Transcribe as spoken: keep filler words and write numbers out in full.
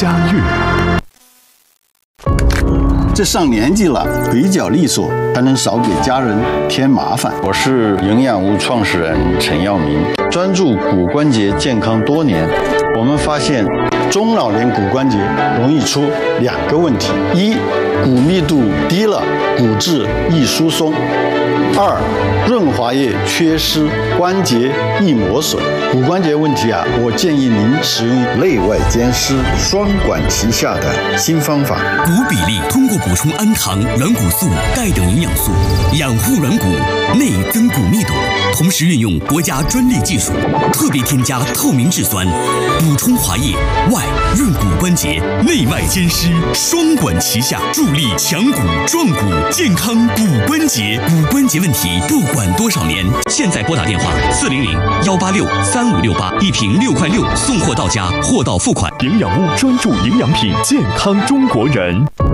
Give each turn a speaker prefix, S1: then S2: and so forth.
S1: 佳悦。
S2: 这上年纪了，腿脚利索，才能少给家人添麻烦。
S3: 我是营养屋创始人陈耀明，专注骨关节健康多年。我们发现，中老年骨关节容易出两个问题：一，骨密度低了，骨质易疏松；二，润滑液缺失，关节易磨损。骨关节问题啊，我建议您使用内外兼施、双管齐下的新方法。
S4: 骨比例通过补充氨糖、软骨素、钙等营养素，养护软骨，内增骨密度，同时运用国家专利技术，特别添加透明质酸，补充滑液，外润骨关节，内外兼施，双管齐下，助力强骨壮骨，健康骨关节。骨关节问题不管多少年，现在拨打电话四零零幺八六三五六八，一瓶六块六，送货到家，货到付款。
S1: 营养屋专注营养品，健康中国人。